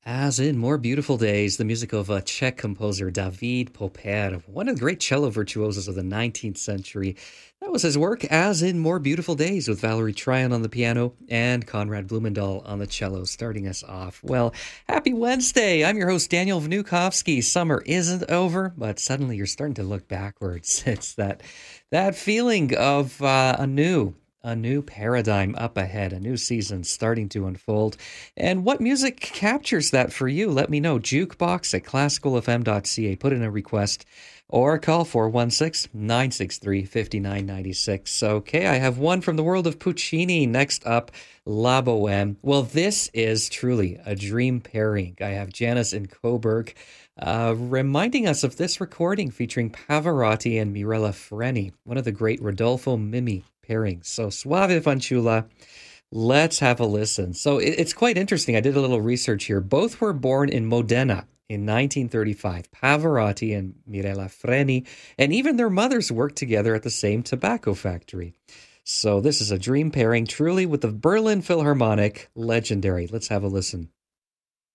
As in More Beautiful Days, the music of Czech composer David Popper, one of the great cello virtuosos of the 19th century. That was his work, as in More Beautiful Days, with Valerie Tryon on the piano and Konrad Blumendahl on the cello, starting us off. Well, happy Wednesday. I'm your host, Daniel Vnukovsky. Summer isn't over, but suddenly you're starting to look backwards. It's that feeling of a new paradigm up ahead, a new season starting to unfold. And what music captures that for you? Let me know. Jukebox at classicalfm.ca. Put in a request or call 416-963-5996. Okay, I have one from the world of Puccini. Next up, La Boheme. Well, this is truly a dream pairing. I have Janice and Coburg reminding us of this recording featuring Pavarotti and Mirella Freni, one of the great Rodolfo Mimi pairings. So Suave Fanciulla, let's have a listen. So it's quite interesting. I did a little research here. Both were born in Modena in 1935, Pavarotti and Mirella Freni, and even their mothers worked together at the same tobacco factory. So this is a dream pairing, truly, with the Berlin Philharmonic. Legendary. Let's have a listen.